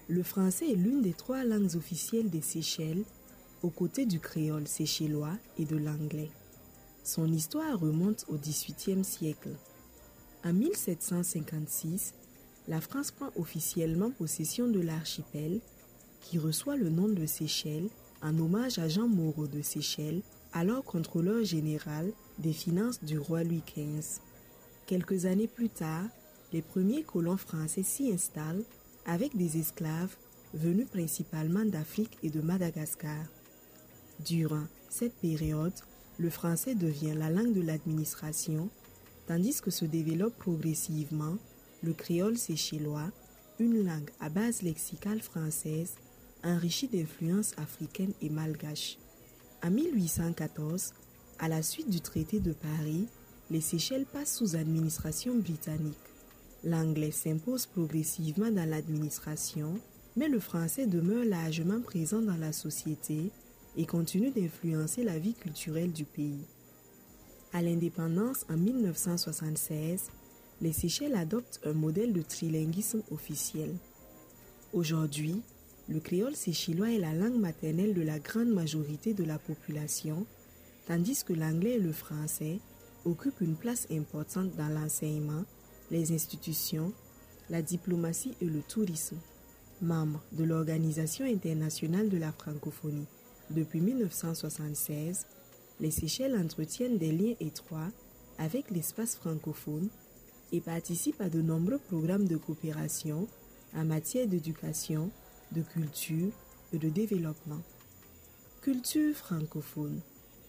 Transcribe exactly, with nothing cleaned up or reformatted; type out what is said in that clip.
Le français est l'une des trois langues officielles des Seychelles, aux côtés du créole séchellois et de l'anglais. Son histoire remonte au dix-huitième siècle. En mille sept cent cinquante-six, la France prend officiellement possession de l'archipel, qui reçoit le nom de Seychelles en hommage à Jean Moreau de Seychelles, alors contrôleur général des finances du roi Louis quinze. Quelques années plus tard, les premiers colons français s'y installent avec des esclaves venus principalement d'Afrique et de Madagascar. Durant cette période, le français devient la langue de l'administration, tandis que se développe progressivement le créole séchellois, une langue à base lexicale française enrichie d'influences africaines et malgaches. En mille huit cent quatorze, à la suite du traité de Paris, les Seychelles passent sous administration britannique. L'anglais s'impose progressivement dans l'administration, mais le français demeure largement présent dans la société et continue d'influencer la vie culturelle du pays. À l'indépendance en mille neuf cent soixante-seize, les Seychelles adoptent un modèle de trilinguisme officiel. Aujourd'hui, le créole séchellois est la langue maternelle de la grande majorité de la population, tandis que l'anglais et le français occupent une place importante dans l'enseignement, les institutions, la diplomatie et le tourisme. Membre de l'Organisation internationale de la francophonie depuis mille neuf cent soixante-seize, les Seychelles entretiennent des liens étroits avec l'espace francophone et participent à de nombreux programmes de coopération en matière d'éducation, de culture et de développement. Culture francophone.